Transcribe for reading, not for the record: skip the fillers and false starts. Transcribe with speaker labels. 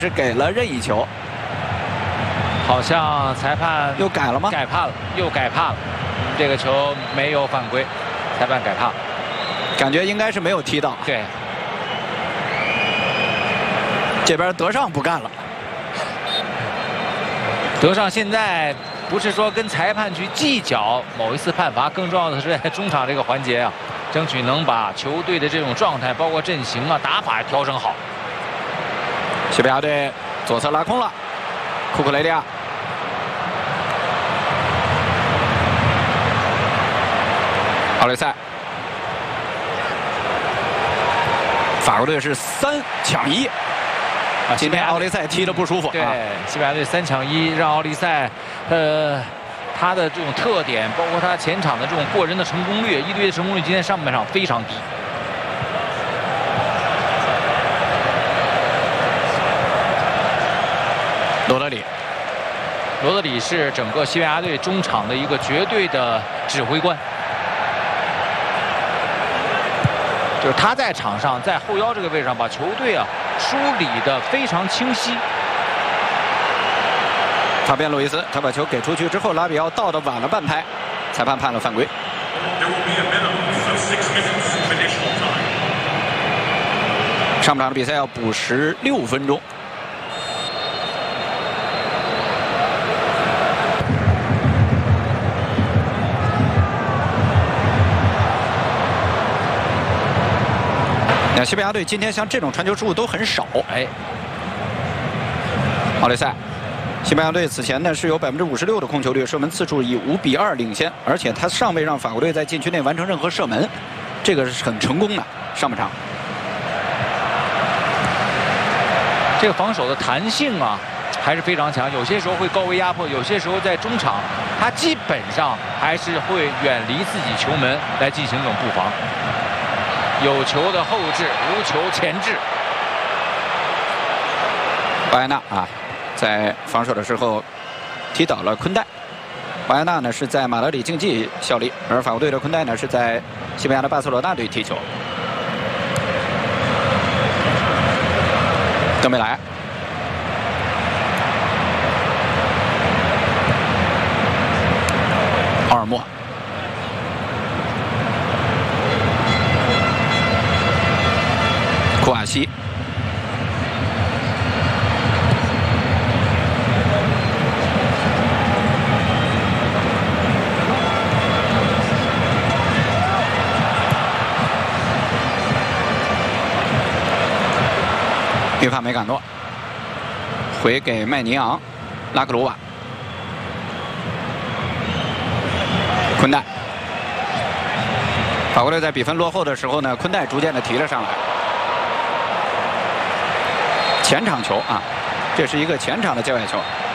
Speaker 1: 是给了任意球，
Speaker 2: 好像裁判
Speaker 1: 又改了吗？
Speaker 2: 改判了，又改判了。这个球没有犯规，裁判改判了，
Speaker 1: 感觉应该是没有踢到。
Speaker 2: 对，
Speaker 1: 这边德尚不干了。
Speaker 2: 德尚现在不是说跟裁判去计较某一次判罚，更重要的是在中场这个环节啊，争取能把球队的这种状态，包括阵型啊、打法调整好。
Speaker 1: 西班牙队左侧拉空了，库库雷利亚。奥雷塞，法国队是3抢1。今天奥利塞踢得不舒服。
Speaker 2: 对，西班牙队3抢1，让奥利塞，他的这种特点，包括他前场的这种过人的成功率，1对1的成功率，今天上半场非常低。罗德里是整个西班牙队中场的一个绝对的指挥官，就是他在场上，在后腰这个位置上，把球队啊梳理得非常清晰。
Speaker 1: 法边路易斯，他把球给出去之后，拉比奥到的晚了半拍，裁判判了犯规。上半场的比赛要补16分钟。西班牙队今天像这种传球失误都很少。
Speaker 2: 哎，
Speaker 1: 奥雷塞，西班牙队此前呢是有56%的控球率，射门次数以5比2领先，而且他尚未让法国队在禁区内完成任何射门，这个是很成功的。上半场，
Speaker 2: 这个防守的弹性啊还是非常强，有些时候会高位压迫，有些时候在中场，他基本上还是会远离自己球门来进行这种布防。有球的后置，无球前置。
Speaker 1: 巴耶纳啊，在防守的时候踢倒了昆代。巴耶纳呢是在马德里竞技效力，而法国队的昆代呢是在西班牙的巴塞罗那队踢球。德梅莱，奥尔莫。库瓦西，约帕梅坎诺，回给麦尼昂，拉克鲁瓦，昆代。法国队在比分落后的时候呢，昆代逐渐的提了上来。前场球啊，这是一个前场的界外球。